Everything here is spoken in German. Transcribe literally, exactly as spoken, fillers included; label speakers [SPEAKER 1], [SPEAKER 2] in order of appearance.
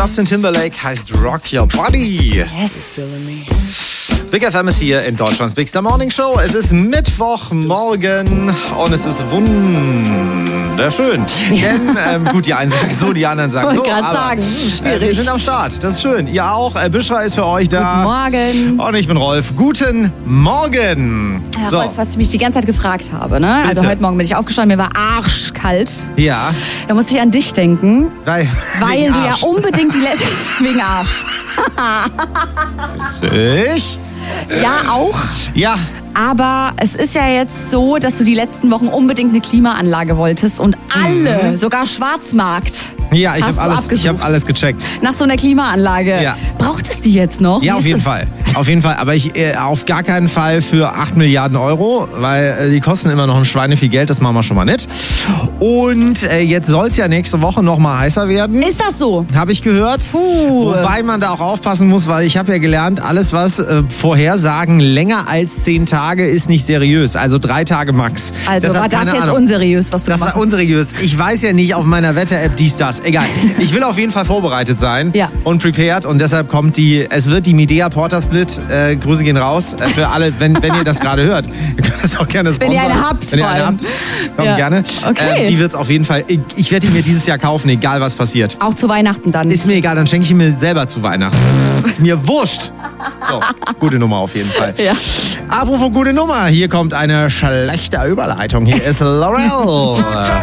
[SPEAKER 1] Justin Timberlake heißt Rock Your Body.
[SPEAKER 2] Yes.
[SPEAKER 1] Big F M ist hier in Deutschlands Big Star Morning Show. Es ist Mittwochmorgen und es ist wunderschön. Ja. Denn, ähm, gut, die einen sagen so, die anderen sagen so.
[SPEAKER 2] Ich wollte gerade sagen, schwierig.
[SPEAKER 1] Äh, wir sind am Start, das ist schön. Ihr auch. Äh, Büschra ist für euch da.
[SPEAKER 2] Guten Morgen.
[SPEAKER 1] Und ich bin Rolf. Guten Morgen.
[SPEAKER 2] Herr
[SPEAKER 1] so.
[SPEAKER 2] Rolf, was ich mich die ganze Zeit gefragt habe, ne?
[SPEAKER 1] Bitte.
[SPEAKER 2] Also heute Morgen bin ich aufgestanden, mir war arschkalt.
[SPEAKER 1] Ja.
[SPEAKER 2] Da musste ich an dich denken,
[SPEAKER 1] Weil,
[SPEAKER 2] weil
[SPEAKER 1] wegen
[SPEAKER 2] du
[SPEAKER 1] Arsch.
[SPEAKER 2] ja unbedingt die letzten... wegen Arsch.
[SPEAKER 1] Ich?
[SPEAKER 2] Ja, auch.
[SPEAKER 1] Ja.
[SPEAKER 2] Aber es ist ja jetzt so, dass du die letzten Wochen unbedingt eine Klimaanlage wolltest und alle,
[SPEAKER 1] Mhm.
[SPEAKER 2] sogar Schwarzmarkt,
[SPEAKER 1] Ja, ich
[SPEAKER 2] hast
[SPEAKER 1] habe
[SPEAKER 2] du
[SPEAKER 1] alles, ich hab
[SPEAKER 2] abgesucht.
[SPEAKER 1] alles gecheckt.
[SPEAKER 2] Nach so einer Klimaanlage.
[SPEAKER 1] Ja.
[SPEAKER 2] Braucht es die jetzt noch?
[SPEAKER 1] Ja,
[SPEAKER 2] Wie
[SPEAKER 1] auf
[SPEAKER 2] ist
[SPEAKER 1] jeden
[SPEAKER 2] es?
[SPEAKER 1] Fall. Auf jeden Fall. Aber ich äh, auf gar keinen Fall für acht Milliarden Euro, weil äh, die kosten immer noch ein Schweine viel Geld. Das machen wir schon mal nicht. Und äh, jetzt soll es ja nächste Woche noch mal heißer werden.
[SPEAKER 2] Ist das so?
[SPEAKER 1] Habe ich gehört.
[SPEAKER 2] Puh.
[SPEAKER 1] Wobei man da auch aufpassen muss, weil ich habe ja gelernt, alles was äh, Vorhersagen länger als zehn Tage ist nicht seriös. Also drei Tage max.
[SPEAKER 2] Also
[SPEAKER 1] Deshalb
[SPEAKER 2] war das
[SPEAKER 1] keine
[SPEAKER 2] jetzt
[SPEAKER 1] Ahnung.
[SPEAKER 2] unseriös, was du
[SPEAKER 1] Das
[SPEAKER 2] gemacht
[SPEAKER 1] war unseriös. Ich weiß ja nicht auf meiner Wetter-App dies, das. Egal. Ich will auf jeden Fall vorbereitet sein
[SPEAKER 2] Ja.
[SPEAKER 1] und prepared. Und deshalb kommt die, es wird die Midea Porter Split. Äh, Grüße gehen raus. Äh, für alle, wenn, wenn ihr das gerade hört. Ihr könnt das auch gerne
[SPEAKER 2] Wenn
[SPEAKER 1] sponsern.
[SPEAKER 2] ihr eine habt,
[SPEAKER 1] Wenn ihr
[SPEAKER 2] vor
[SPEAKER 1] eine
[SPEAKER 2] allem.
[SPEAKER 1] habt, kommt
[SPEAKER 2] Ja.
[SPEAKER 1] gerne.
[SPEAKER 2] Okay.
[SPEAKER 1] Äh, die wird es auf jeden Fall, ich, ich werde die mir dieses Jahr kaufen, egal was passiert.
[SPEAKER 2] Auch zu Weihnachten dann.
[SPEAKER 1] Ist mir egal, dann schenke ich mir selber zu Weihnachten. Ist mir wurscht. So, gute Nummer auf jeden Fall.
[SPEAKER 2] Ja.
[SPEAKER 1] Apropos gute Nummer, hier kommt eine schlechte Überleitung. Hier ist Laurel.